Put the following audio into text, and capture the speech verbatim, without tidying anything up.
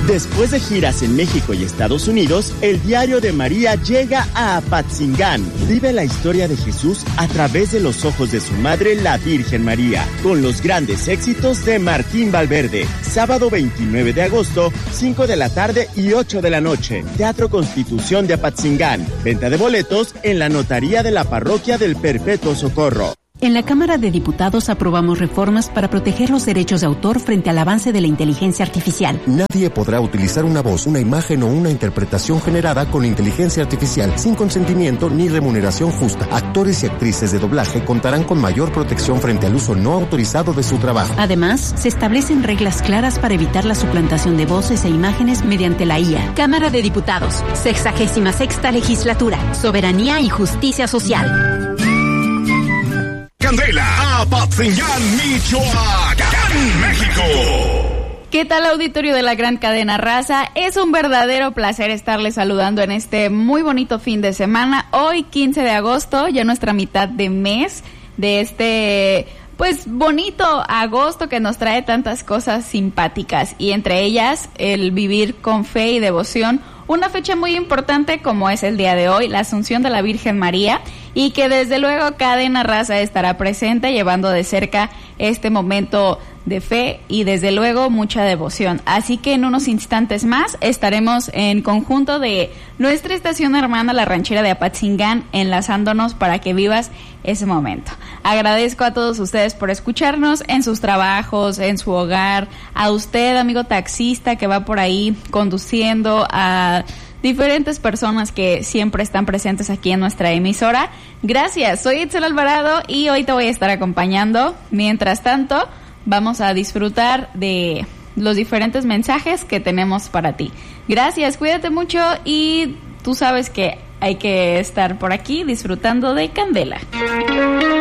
Después de giras en México y Estados Unidos, el Diario de María llega a Apatzingán. Vive la historia de Jesús a través de los ojos de su madre, la Virgen María, con los grandes éxitos de Martín Valverde. Sábado veintinueve de agosto, cinco de la tarde y ocho de la noche. Teatro Constitución de Apatzingán. Venta de boletos en la notaría de la Parroquia del Perpetuo Socorro. En la Cámara de Diputados aprobamos reformas para proteger los derechos de autor frente al avance de la inteligencia artificial. Nadie podrá utilizar una voz, una imagen o una interpretación generada con inteligencia artificial sin consentimiento ni remuneración justa. Actores y actrices de doblaje contarán con mayor protección frente al uso no autorizado de su trabajo. Además, se establecen reglas claras para evitar la suplantación de voces e imágenes mediante la I A. Cámara de Diputados, sexagésima sexta legislatura, soberanía y justicia social. Candela, Apatzingán, Michoacán, México. ¿Qué tal, auditorio de la gran cadena Raza? Es un verdadero placer estarles saludando en este muy bonito fin de semana. Hoy, quince de agosto, ya nuestra mitad de mes de este, pues, bonito agosto que nos trae tantas cosas simpáticas. Y entre ellas, el vivir con fe y devoción. Una fecha muy importante como es el día de hoy, la Asunción de la Virgen María, y que desde luego Cadena Raza estará presente llevando de cerca este momento de fe y desde luego mucha devoción. Así que en unos instantes más estaremos en conjunto de nuestra estación hermana, la ranchera de Apatzingán, enlazándonos para que vivas ese momento. Agradezco a todos ustedes por escucharnos en sus trabajos, en su hogar, a usted, amigo taxista que va por ahí conduciendo, a diferentes personas que siempre están presentes aquí en nuestra emisora. Gracias, soy Itzel Alvarado y hoy te voy a estar acompañando. Mientras tanto, vamos a disfrutar de los diferentes mensajes que tenemos para ti. Gracias, cuídate mucho y tú sabes que hay que estar por aquí disfrutando de Candela.